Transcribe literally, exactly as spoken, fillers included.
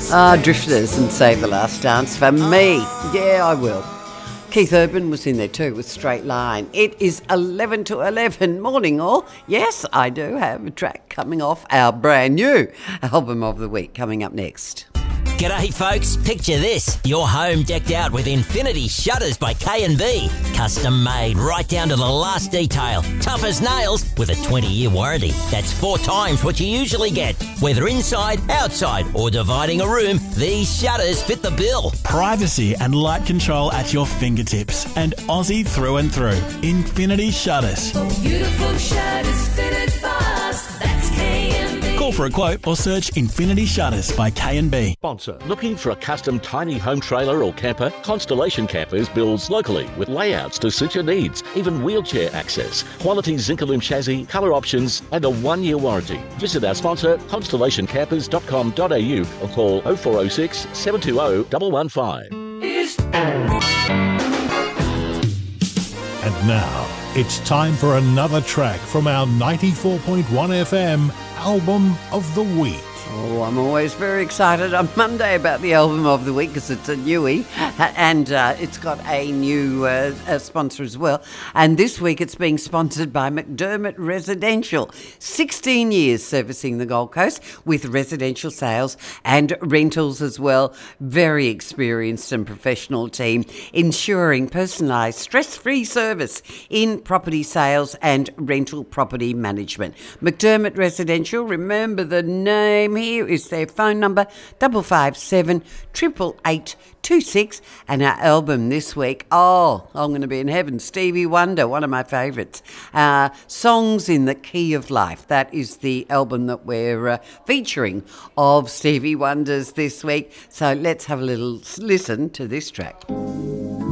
Ah, Drifters and Save the Last Dance for me. Yeah, I will. Keith Urban was in there too with Straight Line. It is eleven to eleven. Morning all. Yes, I do have a track coming off our brand new album of the week coming up next. G'day folks, picture this. Your home decked out with Infinity Shutters by K and B. Custom made right down to the last detail. Tough as nails with a twenty-year warranty. That's four times what you usually get. Whether inside, outside or dividing a room, these shutters fit the bill. Privacy and light control at your fingertips. And Aussie through and through. Infinity Shutters. Beautiful shutters fitted fast. That's K and B. Call for a quote or search Infinity Shutters by K and B. Sponsor. Looking for a custom tiny home trailer or camper? Constellation Campers builds locally with layouts to suit your needs, even wheelchair access, quality Zincalume chassis, colour options and a one-year warranty. Visit our sponsor constellation campers dot com dot a u or call oh four oh six, seven two oh, one one five. And now, it's time for another track from our ninety-four point one F M Album of the Week. Oh, I'm always very excited on Monday about the album of the week because it's a newie and uh, it's got a new uh, uh, sponsor as well. And this week it's being sponsored by McDermott Residential. sixteen years servicing the Gold Coast with residential sales and rentals as well. Very experienced and professional team ensuring personalised stress-free service in property sales and rental property management. McDermott Residential, remember the name. Here is their phone number, double five seven triple eight two six, and our album this week. Oh, I'm going to be in heaven. Stevie Wonder, one of my favourites. Uh, Songs in the Key of Life. That is the album that we're uh, featuring of Stevie Wonder's this week. So let's have a little listen to this track.